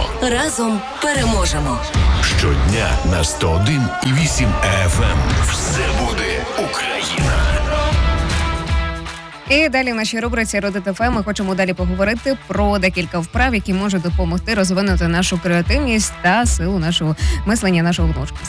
Разом переможемо. Щодня на 101,8 FM. Все буде Україна. І далі в нашій рубриці «Родити ФМ» ми хочемо далі поговорити про декілька вправ, які можуть допомогти розвинути нашу креативність та силу нашого мислення, нашу гнучкість.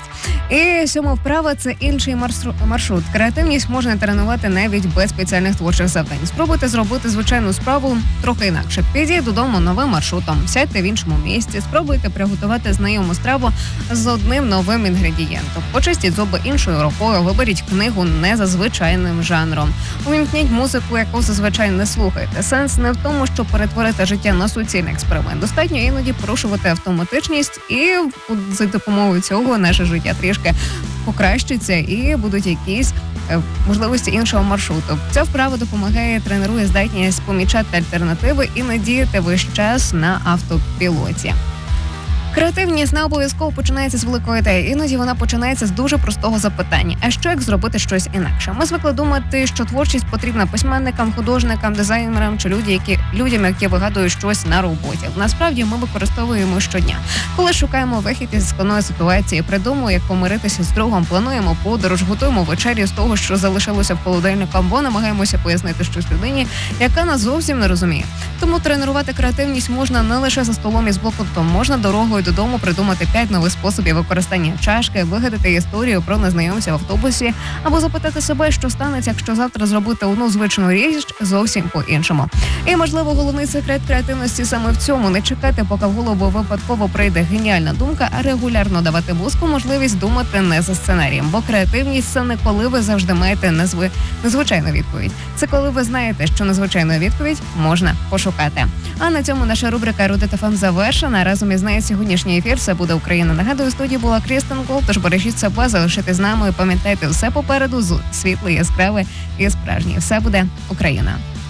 І 7 вправа – це інший маршрут. Креативність можна тренувати навіть без спеціальних творчих завдань. Спробуйте зробити звичайну справу трохи інакше. Підіть додому новим маршрутом, сядьте в іншому місці, спробуйте приготувати знайому страву з одним новим інгредієнтом. Почистіть зуби іншою рукою, виберіть книгу не за звичайним жанром. Увімкніть музику, яку зазвичай не слухаєте. Сенс не в тому, щоб перетворити життя на суцільний експеримент. Достатньо іноді порушувати автоматичність, і за допомогою цього наше життя трішки покращиться і будуть якісь можливості іншого маршруту. Ця вправа тренує здатність помічати альтернативи і не діяти весь час на автопілоті. Креативність не обов'язково починається з великої ідеї. Іноді вона починається з дуже простого запитання. А що, як зробити щось інакше? Ми звикли думати, що творчість потрібна письменникам, художникам, дизайнерам чи людям, які вигадують щось на роботі. Насправді ми використовуємо щодня. Коли шукаємо вихід із складної ситуації, придумуємо, як помиритися з другом, плануємо подорож, готуємо вечерю з того, що залишилося в холодильнику, або намагаємося пояснити щось людині, яка нас зовсім не розуміє. Тому тренувати креативність можна не лише за столом із блокнотом, можна дорогою додому придумати 5 нових способів використання чашки, вигадати історію про незнайомця в автобусі, або запитати себе, що станеться, якщо завтра зробити одну звичну річ зовсім по-іншому. І, можливо, головний секрет креативності саме в цьому – не чекати, поки в голову випадково прийде геніальна думка, а регулярно давати мозку можливість думати не за сценарієм. Бо креативність – це не коли ви завжди маєте незвичайну відповідь. Це коли ви знаєте, що незвичайну відповідь можна пошукати. А на цьому наша рубрика «Родити ФМ» завершена. Разом із нею сьогоднішній ефір «Все буде Україна». Нагадую, в студії була Крістен Кол, тож бережіть себе, залишайтесь з нами і пам'ятайте, все попереду світле, яскраве і справжнє. Все буде Україна.